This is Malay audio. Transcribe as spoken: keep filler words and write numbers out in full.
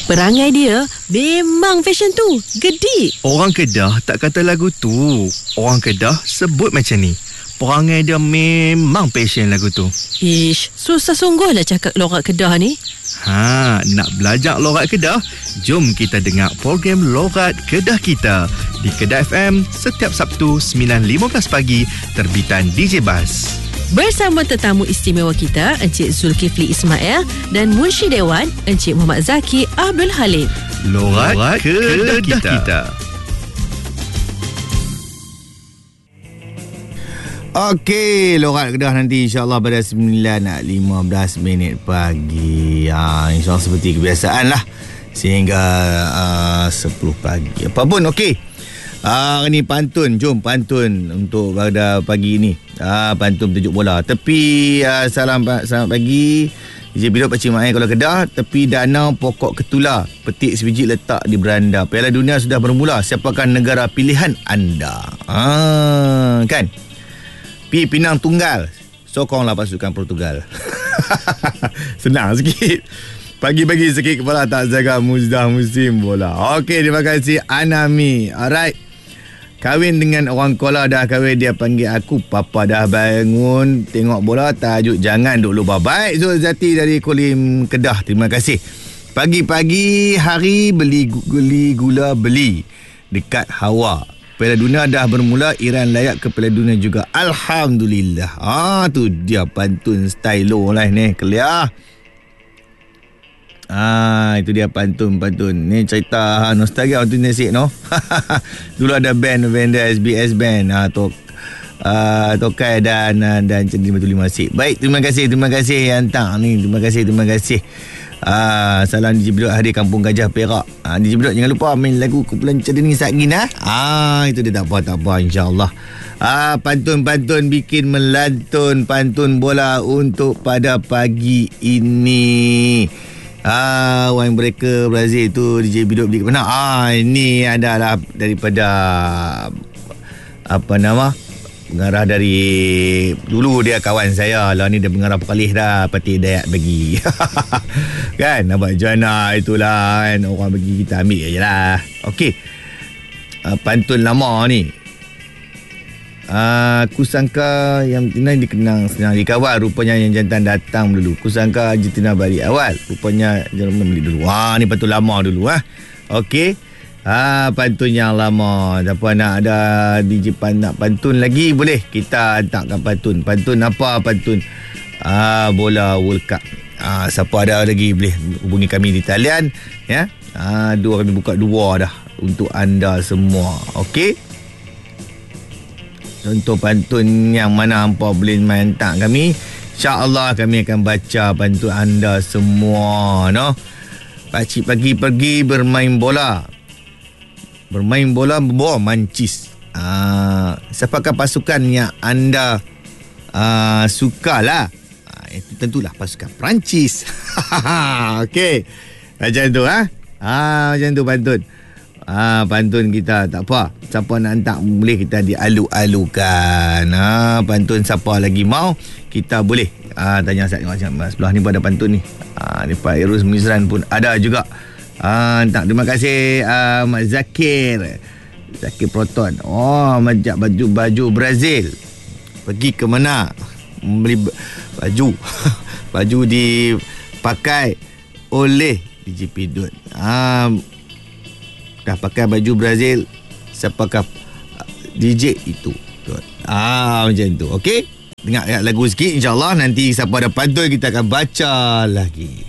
Perangai dia memang fashion tu. Gedik. Orang Kedah tak kata lagu tu. Orang Kedah sebut macam ni. Perangai dia memang passion lagu tu. Ish, susah sungguh lah cakap lorat Kedah ni. Ha, nak belajar lorat Kedah? Jom kita dengar program Lorat Kedah Kita di Kedah F M setiap Sabtu sembilan lima belas pagi terbitan D J Bas. Bersama tetamu istimewa kita Encik Zulkifli Ismail dan Munshi Dewan Encik Muhammad Zaki Abdul Halim. Lorat, Lorat Kedah, Kedah Kita, kita. Okey, Lorat Kedah nanti insyaAllah pada sembilan lima belas minit pagi. ha, InsyaAllah seperti kebiasaan lah sehingga uh, sepuluh pagi. Apa pun okey. Ah, ini pantun, jom pantun untuk pada pagi ini. Ah, pantun bertajuk bola. Tepi ah, salam selamat pagi. D J Bidok Pakcik Mak Kalau Kedah, tepi danau pokok ketula, petik sebiji letak di beranda. Piala Dunia sudah bermula. Siapakah negara pilihan anda? Ah, kan? Pi Pinang Tunggal. Sokonglah pasukan Portugal. Senang sikit. Pagi-pagi sikit kepala tak jaga muzdah musim bola. Okey, terima kasih Anami. Alright. Kahwin dengan orang Kuala dah kahwin, dia panggil aku papa dah bangun tengok bola, tajuk jangan duk lupa. Baik, Zul Zati dari Kulim Kedah, terima kasih. Pagi-pagi hari beli, beli gula beli dekat Hawa. Piala Dunia dah bermula, Iran layak ke Piala Dunia juga. Alhamdulillah. Ah, tu dia pantun stylo lah ni, clear. Ah, itu dia pantun-pantun. Ni cerita nostalgia untuk nasib no. Dulu ada band band S B S band. Ah, tok uh, Tokai dan uh, dan Cendri Batu Lima Sik. Baik, terima kasih, terima kasih yang hantar ni. Terima kasih, terima kasih. Ah, salam D J Bidok Hadir Kampung Gajah Perak. Ah, D J Bidok jangan lupa main lagu kumpulan Cendri Sakina. Ah, itu dia tak apa tak apa insya-Allah. Ah, pantun-pantun bikin melantun pantun bola untuk pada pagi ini. Ah, wine breaker Brazil tu D J Bidok beli ke mana? Ah, ini adalah daripada apa nama? Pengarah dari dulu dia kawan saya. Lah ni dia pengarah pekalih dah, Pati Dayak bagi. Kan nampak jana itulah kan, orang bagi kita ambil je lah. Okey. Ah, pantun lama ni. Ah, aku sangka yang betina dikenang senang dikawal, rupanya yang jantan datang dulu. Aku sangka Argentina balik awal, rupanya Jerman beli dulu. Wah, ni pantun lama dulu ah. Okey. Ah, pantun yang lama. Siapa nak ada D J pan nak pantun lagi boleh kita hantarkan pantun. Pantun apa pantun? Ah, bola World Cup. Ah, siapa ada lagi boleh hubungi kami di talian ya. Ah, dua kami buka dua dah untuk anda semua. Okey. Contoh pantun yang mana hampa boleh main tak kami, InsyaAllah kami akan baca pantun anda semua no? Pakcik pagi pergi bermain bola. Bermain bola membawa mancis. Aa, siapakah pasukan yang anda aa, sukalah? Aa, itu tentulah pasukan Perancis. Okey. Macam tu ha? Ah, macam tu pantun. Ah, pantun kita tak apa. Siapa nak hantar boleh kita dialu-alukan. Ah, pantun siapa lagi mau kita boleh ah, tanya saya macam sebelah ni pun ada pantun ni. Ah, ni Pak Iruz Mizran pun ada juga. Ah, hantar. Terima kasih ah, Mak Zakir. Zakir Proton. Oh, majak baju-baju Brazil. Pergi ke mana? Membeli baju. Baju dipakai oleh D J Bidok. Ah, dah pakai baju Brazil, siapakah D J itu? Ah, macam tu. Okey. Dengar lagu sikit, insyaAllah nanti siapa ada pantun kita akan baca lagi.